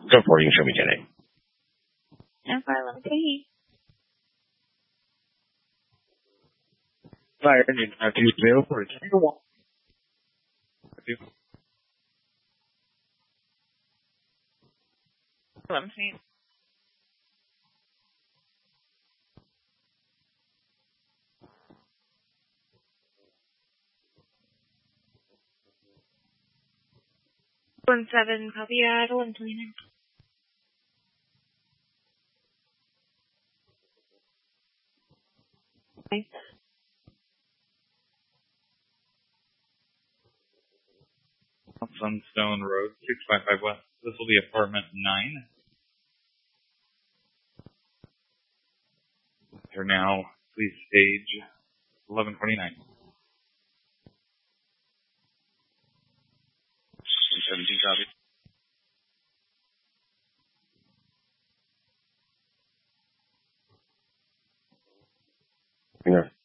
Go for it. You can show me 10A. No problem, please. Fire engine 520 for 3-1. Problem, please. One seven, copy that. 129. Okay. Sunstone Road, 655 West. This will be apartment 9. Here now, please stage 1129. 17 copy. Yeah.